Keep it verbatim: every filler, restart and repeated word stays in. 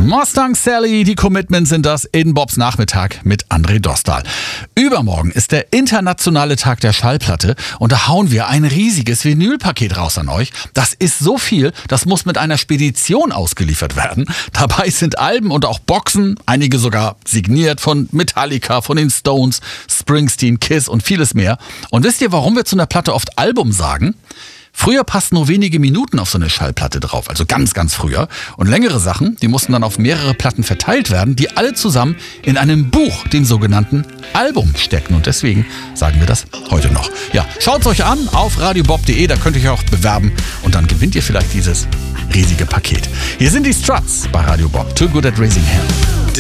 Mustang Sally, die Commitments sind das in Bobs Nachmittag mit André Dostal. Übermorgen ist der internationale Tag der Schallplatte und da hauen wir ein riesiges Vinylpaket raus an euch. Das ist so viel, das muss mit einer Spedition ausgeliefert werden. Dabei sind Alben und auch Boxen, einige sogar signiert von Metallica, von den Stones, Springsteen, Kiss und vieles mehr. Und wisst ihr, warum wir zu einer Platte oft Album sagen? Früher passten nur wenige Minuten auf so eine Schallplatte drauf, also ganz, ganz früher. Und längere Sachen, die mussten dann auf mehrere Platten verteilt werden, die alle zusammen in einem Buch, dem sogenannten Album, stecken. Und deswegen sagen wir das heute noch. Ja, schaut's euch an auf radiobob punkt de, da könnt ihr euch auch bewerben und dann gewinnt ihr vielleicht dieses riesige Paket. Hier sind die Struts bei Radio Bob. Too Good at Raising Hell.